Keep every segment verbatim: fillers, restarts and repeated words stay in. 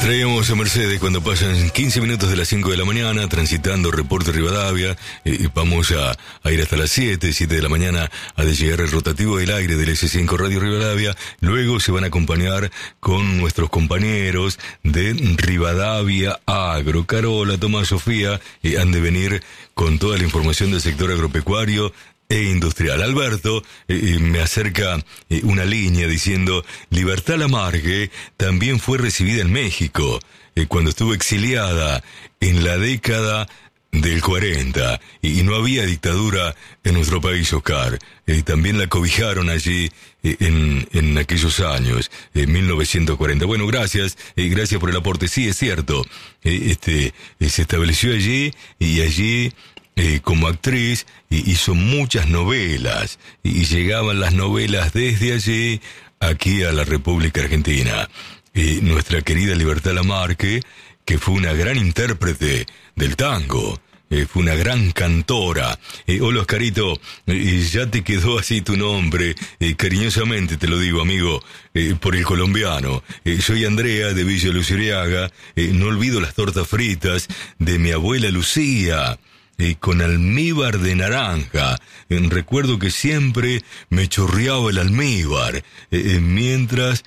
Traíamos a Mercedes cuando pasan quince minutos de las cinco de la mañana, transitando Reporte Rivadavia. Eh, vamos a, a ir hasta las siete, siete de la mañana, a llegar el rotativo del aire del ese cinco Radio Rivadavia. Luego se van a acompañar con nuestros compañeros de Rivadavia Agro. Carola, Tomás, Sofía, eh, han de venir con toda la información del sector agropecuario e industrial. Alberto eh, me acerca eh, una línea diciendo: Libertad Lamarque también fue recibida en México eh, cuando estuvo exiliada en la década del cuarenta y, y no había dictadura en nuestro país, Oscar. Eh, también la cobijaron allí eh, en, en aquellos años, en mil novecientos cuarenta. Bueno, gracias, eh, gracias por el aporte. Sí, es cierto, eh, este eh, se estableció allí y allí Eh, como actriz y hizo muchas novelas y, y llegaban las novelas desde allí aquí a la República Argentina. Eh, nuestra querida Libertad Lamarque, que fue una gran intérprete del tango, eh, fue una gran cantora. Eh, hola Oscarito, eh, ya te quedó así tu nombre, eh, cariñosamente te lo digo, amigo, eh, por el colombiano. Eh, soy Andrea de Villa Luzuriaga. Eh, no olvido las tortas fritas de mi abuela Lucía, Eh, con almíbar de naranja. Eh, recuerdo que siempre me chorreaba el almíbar, eh, eh, mientras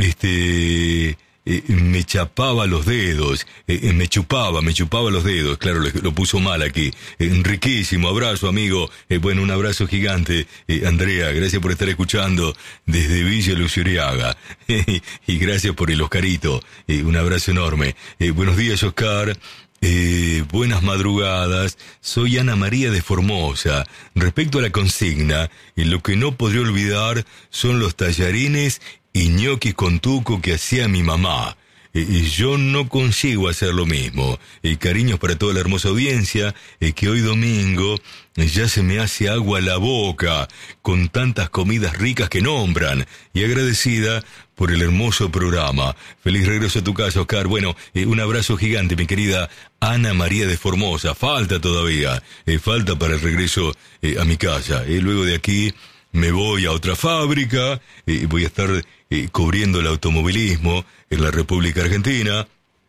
este eh, me chapaba los dedos, eh, eh, me chupaba, me chupaba los dedos. Claro, lo, lo puso mal aquí. Eh, riquísimo, abrazo, amigo. Eh, bueno, un abrazo gigante, eh, Andrea. Gracias por estar escuchando desde Villa Luzuriaga. Y gracias por el Oscarito. Eh, un abrazo enorme. Eh, buenos días, Oscar. Eh, buenas madrugadas, soy Ana María de Formosa. Respecto a la consigna, eh, lo que no podré olvidar son los tallarines y ñoquis con tuco que hacía mi mamá. Eh, eh, yo no consigo hacer lo mismo. Eh, cariños para toda la hermosa audiencia, eh, que hoy domingo eh, ya se me hace agua la boca con tantas comidas ricas que nombran, y agradecida por el hermoso programa. Feliz regreso a tu casa, Oscar. Bueno, eh, un abrazo gigante, mi querida Ana María de Formosa. Falta todavía, eh, falta para el regreso eh, a mi casa. Eh, luego de aquí me voy a otra fábrica, eh, voy a estar eh, cubriendo el automovilismo en la República Argentina.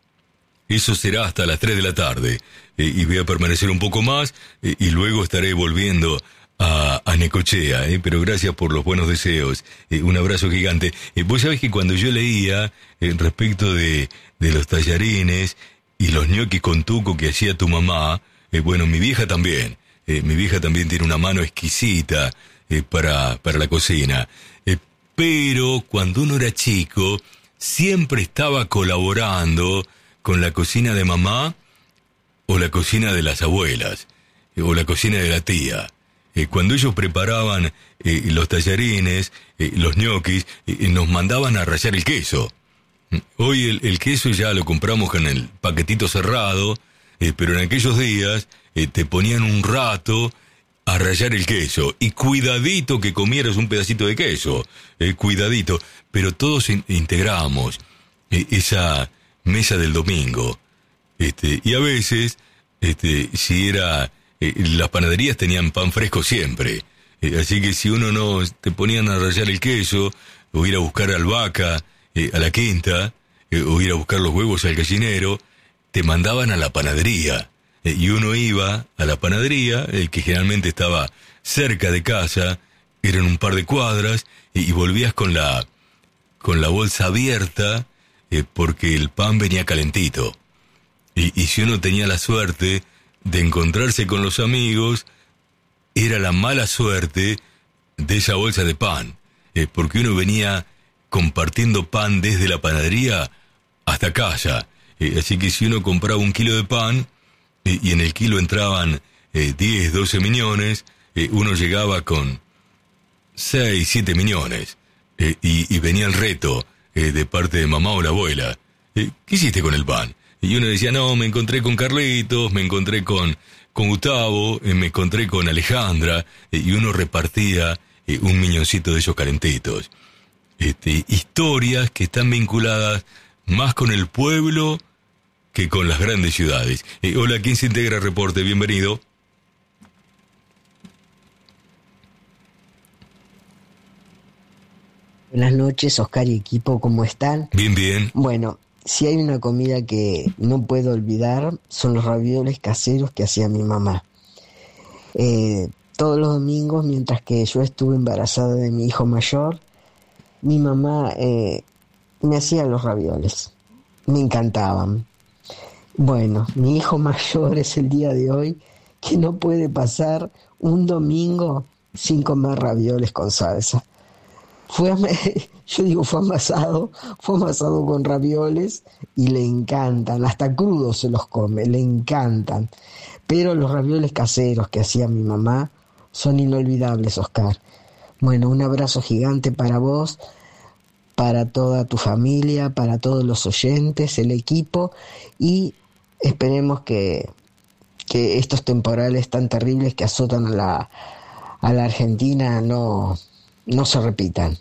Eso será hasta las tres de la tarde. Eh, y voy a permanecer un poco más eh, y luego estaré volviendo a, a Necochea, eh, pero gracias por los buenos deseos. Eh, un abrazo gigante. Eh, vos sabés que cuando yo leía eh, respecto de, de los tallarines y los ñoquis con tuco que hacía tu mamá, eh, bueno, mi vieja también. Eh, mi vieja también tiene una mano exquisita eh, para, para la cocina. Eh, pero cuando uno era chico, siempre estaba colaborando con la cocina de mamá o la cocina de las abuelas eh, o la cocina de la tía. Eh, cuando ellos preparaban eh, los tallarines, eh, los ñoquis, eh, nos mandaban a rallar el queso. Hoy el, el queso ya lo compramos con el paquetito cerrado, eh, pero en aquellos días eh, te ponían un rato a rallar el queso. Y cuidadito que comieras un pedacito de queso, eh, cuidadito. Pero todos in- integramos eh, esa mesa del domingo. Este, y a veces, este, si era... Eh, las panaderías tenían pan fresco siempre, eh, así que si uno no te ponían a rallar el queso o ir a buscar albahaca eh, a la quinta eh, o ir a buscar los huevos al gallinero, te mandaban a la panadería eh, y uno iba a la panadería, eh, que generalmente estaba cerca de casa, eran un par de cuadras, eh, y volvías con la con la bolsa abierta eh, porque el pan venía calentito, y, y si uno tenía la suerte de encontrarse con los amigos, era la mala suerte de esa bolsa de pan, eh, porque uno venía compartiendo pan desde la panadería hasta casa, eh, así que si uno compraba un kilo de pan eh, y en el kilo entraban eh, diez, doce millones, eh, uno llegaba con seis, siete millones, eh, y, y venía el reto eh, de parte de mamá o la abuela. Eh, ¿qué hiciste con el pan? Y uno decía, no, me encontré con Carlitos, me encontré con, con Gustavo, eh, me encontré con Alejandra, eh, y uno repartía eh, un miñoncito de esos calentitos. Este, historias que están vinculadas más con el pueblo que con las grandes ciudades. Eh, hola, ¿quién se integra al reporte? Bienvenido. Buenas noches, Oscar y equipo, ¿cómo están? Bien, bien. Bueno, si hay una comida que no puedo olvidar, son los ravioles caseros que hacía mi mamá. Eh, todos los domingos, mientras que yo estuve embarazada de mi hijo mayor, mi mamá eh, me hacía los ravioles. Me encantaban. Bueno, mi hijo mayor es el día de hoy que no puede pasar un domingo sin comer ravioles con salsa. Fue, yo digo, fue amasado, fue amasado con ravioles y le encantan, hasta crudos se los come, le encantan. Pero los ravioles caseros que hacía mi mamá son inolvidables, Oscar. Bueno, un abrazo gigante para vos, para toda tu familia, para todos los oyentes, el equipo, y esperemos que, que estos temporales tan terribles que azotan a la, a la Argentina no... no se repitan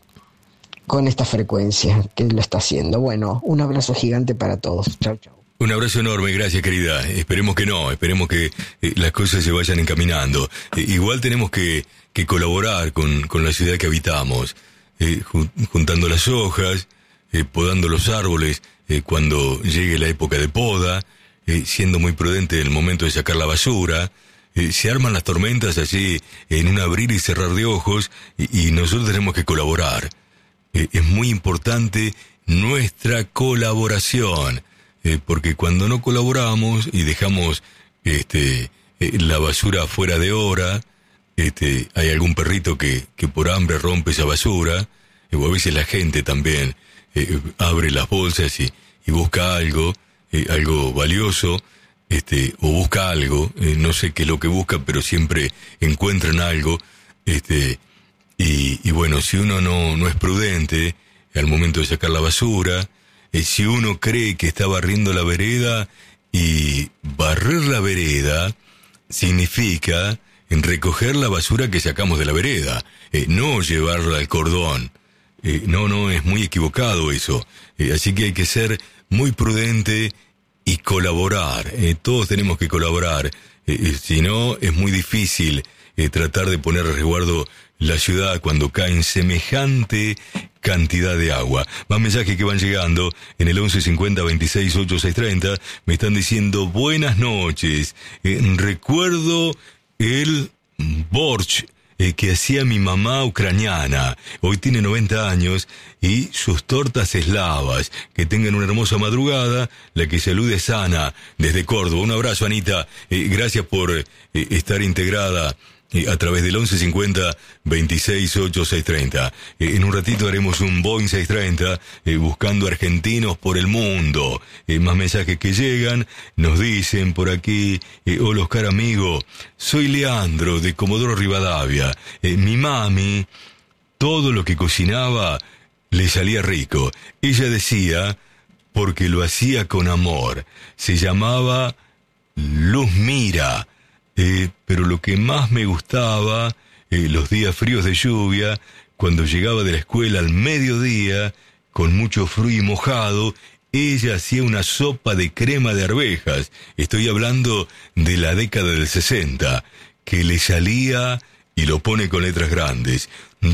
con esta frecuencia que lo está haciendo. Bueno, un abrazo gigante para todos. Chau, chau. Un abrazo enorme, gracias querida. Esperemos que no, esperemos que eh, las cosas se vayan encaminando. Eh, igual tenemos que, que colaborar con, con la ciudad que habitamos, eh, jun- juntando las hojas, eh, podando los árboles eh, cuando llegue la época de poda, eh, siendo muy prudente en el momento de sacar la basura. Eh, se arman las tormentas así en un abrir y cerrar de ojos y, y nosotros tenemos que colaborar. Eh, es muy importante nuestra colaboración, eh, porque cuando no colaboramos y dejamos este eh, la basura fuera de hora, este hay algún perrito que, que por hambre rompe esa basura, eh, o a veces la gente también eh, abre las bolsas y, y busca algo, eh, algo valioso, este o busca algo, eh, no sé qué es lo que busca, pero siempre encuentran algo, este y, y bueno, si uno no, no es prudente al momento de sacar la basura, eh, si uno cree que está barriendo la vereda, y barrer la vereda significa recoger la basura que sacamos de la vereda, eh, no llevarla al cordón, eh, no, no, es muy equivocado eso, eh, así que hay que ser muy prudente y colaborar, eh, todos tenemos que colaborar, eh, eh, si no es muy difícil eh, tratar de poner a resguardo la ciudad cuando cae en semejante cantidad de agua. Más mensajes que van llegando en el once cincuenta veintiséis ochenta y seis treinta, me están diciendo buenas noches, eh, recuerdo el borsch eh, que hacía mi mamá ucraniana, hoy tiene noventa años, y sus tortas eslavas. Que tengan una hermosa madrugada. La que salude es Ana, desde Córdoba. Un abrazo, Anita. Eh, gracias por eh, estar integrada eh, a través del once cincuenta veintiséis ochenta y seis treinta. Eh, en un ratito haremos un Boeing seiscientos treinta eh, buscando argentinos por el mundo. Eh, más mensajes que llegan. Nos dicen por aquí, eh, hola Oscar amigo, soy Leandro de Comodoro Rivadavia. Eh, mi mami, todo lo que cocinaba le salía rico. Ella decía, porque lo hacía con amor. Se llamaba Luz Mira. Eh, pero lo que más me gustaba, eh, los días fríos de lluvia, cuando llegaba de la escuela al mediodía, con mucho frío y mojado, ella hacía una sopa de crema de arvejas. Estoy hablando de la década del sesenta, que le salía, y lo pone con letras grandes,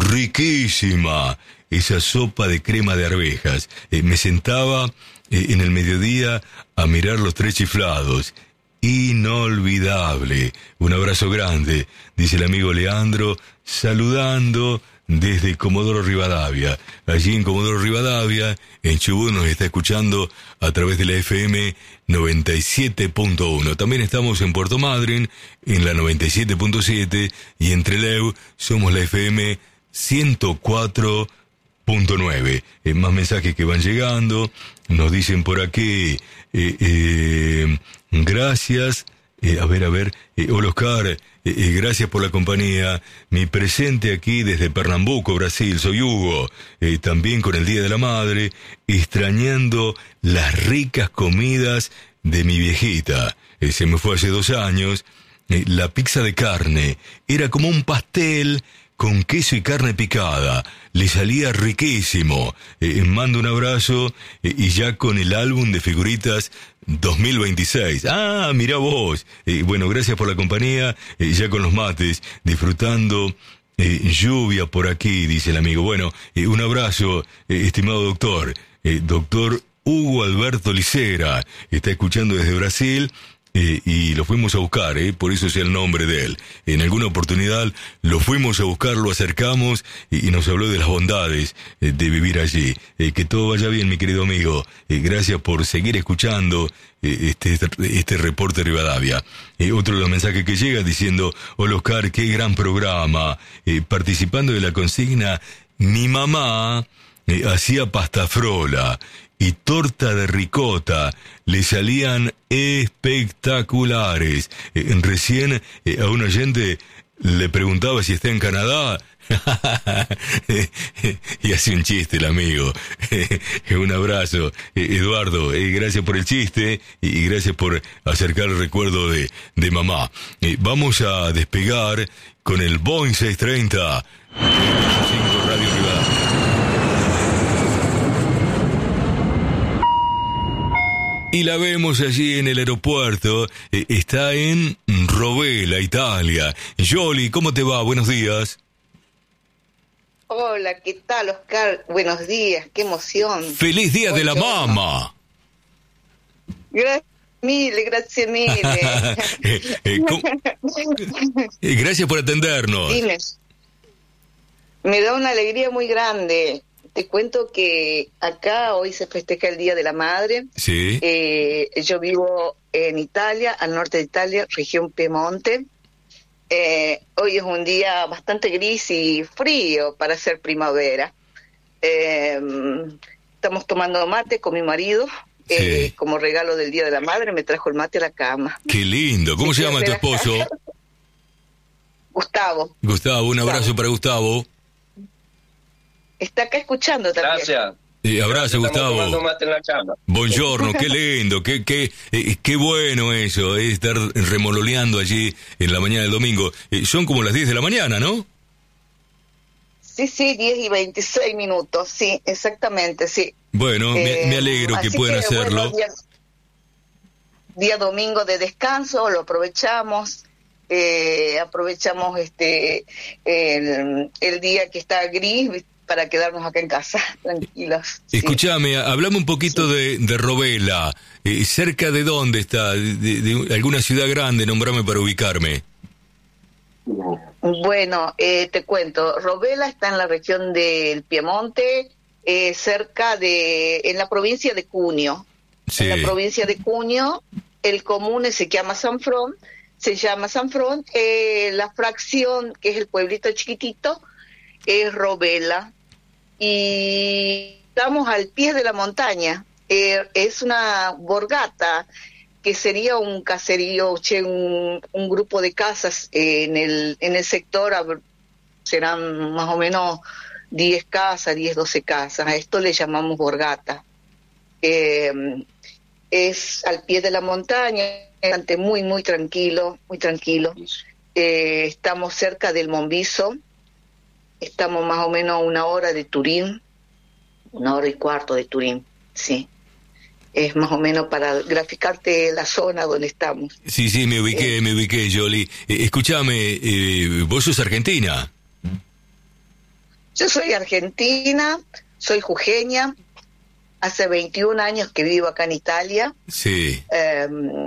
riquísima esa sopa de crema de arvejas. Eh, me sentaba eh, en el mediodía a mirar los tres chiflados. Inolvidable. Un abrazo grande, dice el amigo Leandro, saludando desde Comodoro Rivadavia. Allí en Comodoro Rivadavia, en Chubut, nos está escuchando a través de la F M noventa y siete punto uno. También estamos en Puerto Madryn, en la noventa y siete punto siete, y en Trelew somos la F M ciento cuatro punto nueve. Eh, más mensajes que van llegando. Nos dicen por aquí, eh, eh, gracias, eh, a ver, a ver, eh, hola Oscar, eh, eh, gracias por la compañía. Mi presente aquí desde Pernambuco, Brasil, soy Hugo, eh, también con el Día de la Madre, extrañando las ricas comidas de mi viejita. Eh, se me fue hace dos años. Eh, la pizza de carne era como un pastel con queso y carne picada, le salía riquísimo. Eh, mando un abrazo, eh, y ya con el álbum de figuritas dos mil veintiséis. Ah, mirá vos. Eh, bueno, gracias por la compañía, eh, ya con los mates, disfrutando eh, lluvia por aquí, dice el amigo. Bueno, eh, un abrazo, eh, estimado doctor, eh, doctor Hugo Alberto Licera. Está escuchando desde Brasil. Eh, y lo fuimos a buscar, eh, por eso es el nombre de él. En alguna oportunidad lo fuimos a buscar, lo acercamos y, y nos habló de las bondades eh, de vivir allí. Eh, que todo vaya bien, mi querido amigo. Eh, gracias por seguir escuchando eh, este, este, este reporte Rivadavia. Eh, otro de los mensajes que llega diciendo: hola Oscar, qué gran programa. Eh, participando de la consigna, mi mamá eh, hacía pasta frola y torta de ricota, le salían espectaculares. Eh, recién eh, a un oyente le preguntaba si está en Canadá, y hace un chiste el amigo. Un abrazo, eh, Eduardo, eh, gracias por el chiste y gracias por acercar el recuerdo de, de mamá. Eh, vamos a despegar con el Boeing seiscientos treinta cinco Radio Rivadavia. Y la vemos allí en el aeropuerto, eh, está en Rovella, Italia. Yoli, ¿cómo te va? Buenos días. Hola, ¿qué tal, Oscar? Buenos días, qué emoción. ¡Feliz Día de la Mama! Gracias mille, gracias mille. eh, eh, eh, gracias por atendernos. Dime. Me da una alegría muy grande. Te cuento que acá hoy se festeja el Día de la Madre. Sí. Eh, yo vivo en Italia, al norte de Italia, región Piemonte. Eh, hoy es un día bastante gris y frío para ser primavera. Eh, estamos tomando mate con mi marido. Sí. Eh, como regalo del Día de la Madre me trajo el mate a la cama. ¡Qué lindo! ¿Cómo se llama tu esposo? Gustavo. Gustavo, un abrazo Gustavo. Para Gustavo. Está acá escuchando también. Gracias. Eh, abrazo, Estamos Gustavo. mate en la cama. Buongiorno, qué lindo, qué qué eh, qué bueno eso, eh, estar remoloneando allí en la mañana del domingo. Eh, son como las diez de la mañana, ¿no? Sí, sí, diez y veintiséis minutos, sí, exactamente, sí. Bueno, eh, me, me alegro que puedan que, hacerlo. Bueno, día, día domingo de descanso, lo aprovechamos. Eh, aprovechamos este el, el día que está gris para quedarnos acá en casa, tranquilos. Escúchame, sí. Hablame un poquito sí. de, de Rovella. Eh, ¿Cerca de dónde está? De, de, de alguna ciudad grande, nombrame para ubicarme. Bueno, eh, te cuento. Rovella está en la región del Piemonte, eh, cerca de... en la provincia de Cuneo. Sí. En la provincia de Cuneo, el comune se llama San Frón, se llama San Frón, eh, la fracción, que es el pueblito chiquitito, es Rovella. Y estamos al pie de la montaña. Eh, es una borgata, que sería un caserío, che, un, un grupo de casas eh, en el en el sector, serán más o menos diez casas, diez, doce casas. A esto le llamamos borgata. Eh, es al pie de la montaña, muy, muy tranquilo, muy tranquilo. Eh, estamos cerca del Monviso. Estamos más o menos a una hora de Turín, una hora y cuarto de Turín, sí. Es más o menos para graficarte la zona donde estamos. Sí, sí, me ubiqué, eh, me ubiqué, Yoli. Eh, escúchame, eh, ¿vos sos argentina? Yo soy argentina, soy jujeña, hace veintiún años que vivo acá en Italia. Sí. Eh,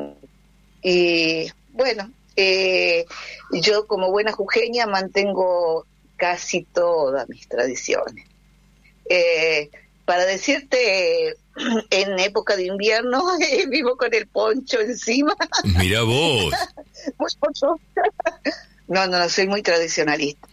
y bueno, eh, yo como buena jujeña mantengo casi todas mis tradiciones. Eh, para decirte, en época de invierno eh, vivo con el poncho encima. Mirá vos. No, no, no, soy muy tradicionalista.